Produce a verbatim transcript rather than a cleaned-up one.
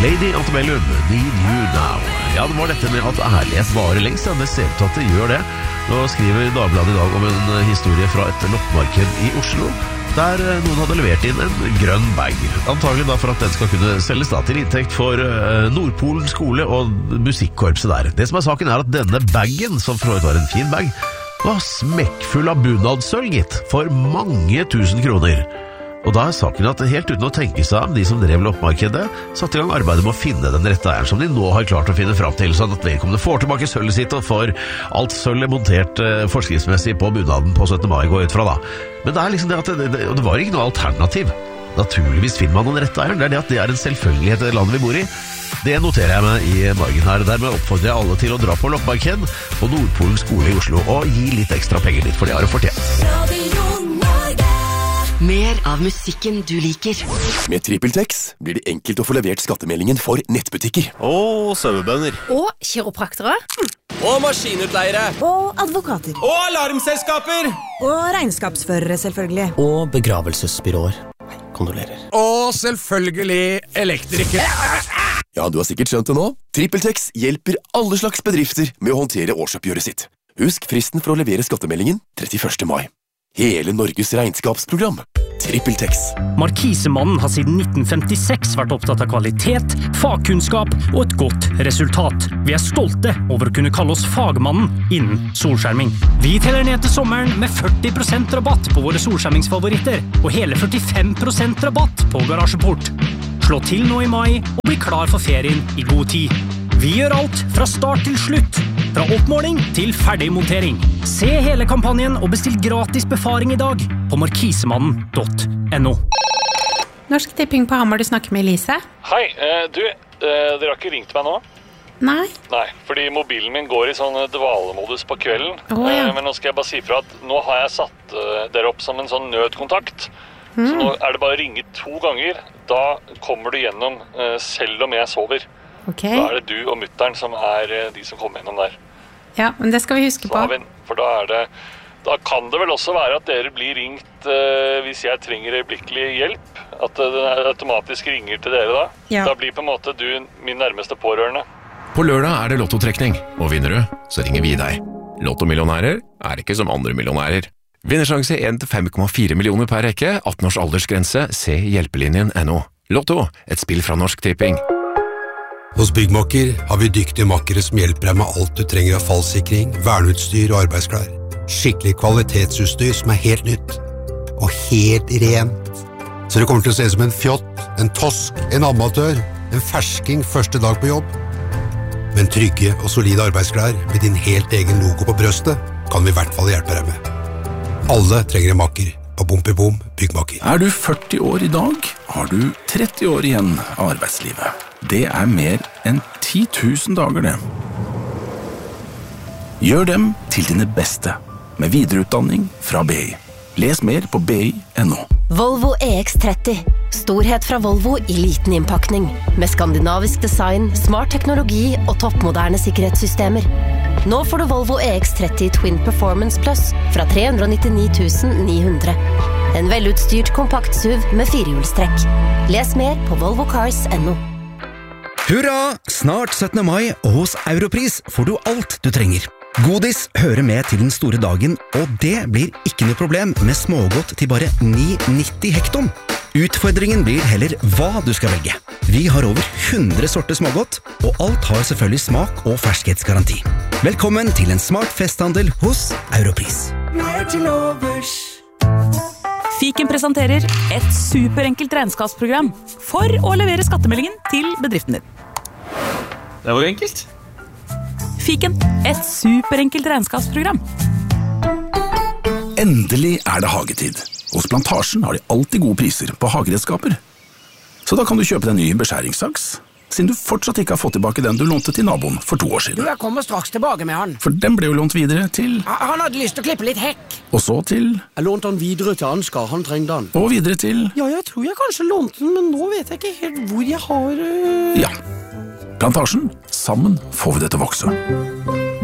Lady Antebellum, Need You Now. Ja, det var dette med at ærlighet varer lengst. Ja, det ser ut til at det gjør det. Nå skriver Dagbladet i dag om en historie fra et loppemarked i Oslo, der noen hadde levert inn en grønn bag. Antagelig da for at den skal kunne selges da til inntekt for Nordpolen skole og musikkorpset der. Det som er saken er at denne baggen, som for øvrig var en fin bag, var smekkfull av bunadssølv, gitt, for mange tusen kroner. Og da er saken at helt uten å tenke seg om, de som drev loppemarkedet satte i gang arbeidet med å finne den rette eieren, som de nå har klart å finne fram til, sånn at vedkommende får tilbake sølvet sitt og får alt sølvet montert eh, forskriftsmessig på bunaden på syttende mai går ut fra da. Men det er liksom det at det, det, det var ikke noe alternativ. Naturligvis finner man den rette eieren. Det er det at det er en selvfølgelighet i det landet vi bor i. Det noterer jeg meg i margen her. Dermed oppfordrer jeg alle til å dra på loppemarked på Nordpolen skole i Oslo og gi litt ekstra penger dit, for det har de fortjent. Mer av musikken du liker. Med TrippelTex blir det enkelt å få levert skattemeldingen for nettbutikker. Og sauebønder. Og kiropraktere. Og maskinutleiere. Og advokater. Og alarmselskaper. Og regnskapsførere, selvfølgelig. Og begravelsesbyråer. Kondolerer. Og selvfølgelig elektrikere. Ja, du har sikkert skjønt det nå. TrippelTex hjelper alle slags bedrifter med å håndtere årsoppgjøret sitt. Husk fristen for å levere skattemeldingen trettiførste mai. Hele Norges regnskapsprogram. TrippelTex. Markisemannen har siden nitten femtiseks vært opptatt av kvalitet, fagkunnskap og et godt resultat. Vi er stolte over å kunne kalle oss fagmannen innen solskjerming. Vi teller ned til sommeren med førti prosent rabatt på våre solskjermingsfavoritter, og hele førtifem prosent rabatt på garasjeport. Slå til nå i mai og bli klar for ferien i god tid. Vi gjør alt fra start til slutt. Fra oppmåling til ferdigmontering. Se hele kampanjen og bestill gratis befaring i dag på markisemannen punktum no. Norsk Tipping på Hamar, du snakker med Elise. Hei, eh, du, eh, dere har ikke ringt meg nå? Nei. Nei, fordi mobilen min går i sånn dvalemodus på kvelden. Oh, ja. eh, Men nå skal jeg bare si fra at nå har jeg satt eh, dere opp som en sånn nødkontakt. Mm. Så nå er det bare å ringe to ganger. Da kommer du gjennom eh, selv om jeg sover. Okay. Da er det du og mutteren som er eh, de som kommer gjennom der. Ja, men det skal vi huske Så på. vi, for da er det Da kan det vel også være at dere blir ringt eh, hvis jeg trenger øyeblikkelig hjelp. At uh, den automatisk ringer til dere da. Ja. Da blir på en måte du min nærmeste pårørende. På lørdag er det lottotrekning, og vinner du, så ringer vi deg. Lottomillionærer er ikke som andre millionærer. Vinnersjanse én til fem komma fire millioner per rekke, atten års aldersgrense, se hjelpelinjen punktum no. Lotto, et spill fra Norsk Tipping. Hos Byggmakker har vi dyktige makkere som hjelper deg med alt du trenger av fallsikring, verneutstyr og arbeidsklær. Skikkelig kvalitetsutstyr som er helt nytt. Og helt rent. Så det kommer til å se ut som en fjott, en tosk, en amatør, en fersking første dag på jobb. Men trygge og solide arbeidsklær med din helt egen logo på brøstet kan vi i hvert fall hjelpe deg med. Alle trenger en makker. Og bom i bom, Byggmakker. Er du førti år i dag, har du tretti år igjen av arbeidslivet. Det er mer enn ti tusen dager det. Gjør dem til dine beste, med videreutdanning fra B I. Les mer på b i punktum no. Volvo E X tretti. Storhet fra Volvo i liten innpakning. Med skandinavisk design, smart teknologi og toppmoderne sikkerhetssystemer. Nå får du Volvo E X tretti Twin Performance Plus fra tre hundre nittini tusen ni hundre. En velutstyrt kompakt S U V med firehjulstrekk. Les mer på volvo cars punktum no. Hurra! Snart syttende mai, og hos Europris får du alt du trenger. Godis hører med til den store dagen, og det blir ikke noe problem med smågodt til bare ni nitti hekton. Utfordringen blir heller hva du skal velge. Vi har over hundre sorter smågodt, og alt har selvfølgelig smak og ferskhetsgaranti. Velkommen til en smart festhandel hos Europris. Mer til overs. Fiken presenterer et superenkelt regnskapsprogram for å levere skattemeldingen til bedriften din. Det var enkelt. Fiken, et superenkelt regnskapsprogram. Endelig er det hagetid. Hos Plantasjen har de alltid gode priser på hageredskaper. Så da kan du kjøpe deg en ny beskjæringssaks, siden du fortsatt ikke har fått tilbake den du lånte til naboen for to år Du, siden. jeg kommer straks tilbake med han. For den ble jo lånt videre til... Han hadde lyst til å klippe litt hekk. Og så til... Jeg lånte han videre til Ansgar, han trengte han. Og videre til... Ja, jeg tror jeg kanskje lånte den, men nå vet jeg ikke helt hvor jeg har... Uh... Ja. Plantasjen. Sammen får vi det til å vokse.